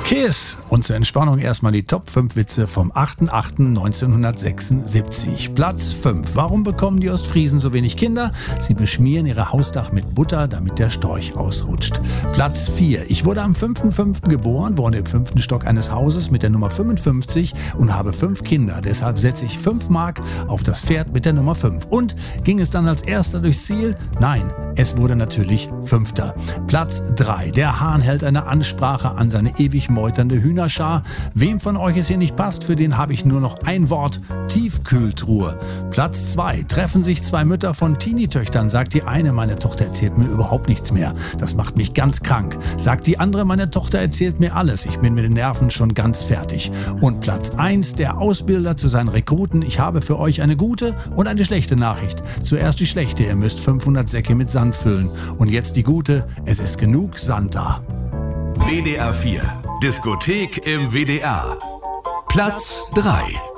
Kiss. Und zur Entspannung erstmal die Top 5 Witze vom 8.8.1976. Platz 5. Warum bekommen die Ostfriesen so wenig Kinder? Sie beschmieren ihr Hausdach mit Butter, damit der Storch ausrutscht. Platz 4. Ich wurde am 5.5. geboren, wohne im 5. Stock eines Hauses mit der Nummer 55 und habe 5 Kinder. Deshalb setze ich 5 Mark auf das Pferd mit der Nummer 5. Und ging es dann als Erster durchs Ziel? Nein, es wurde natürlich 5. Platz 3. Der Hahn hält eine Ansprache an seine ewig meuternde Hühnerschar. Wem von euch es hier nicht passt, für den habe ich nur noch ein Wort: Tiefkühltruhe. Platz 2. Treffen sich 2 Mütter von Teenie-Töchtern. Sagt die eine: meine Tochter erzählt mir überhaupt nichts mehr. Das macht mich ganz krank. Sagt die andere: meine Tochter erzählt mir alles. Ich bin mit den Nerven schon ganz fertig. Und Platz 1. Der Ausbilder zu seinen Rekruten: ich habe für euch eine gute und eine schlechte Nachricht. Zuerst die schlechte: ihr müsst 500 Säcke mit Sand füllen. Und jetzt die gute: es ist genug Sand da. WDR 4. Diskothek im WDR. Platz 3.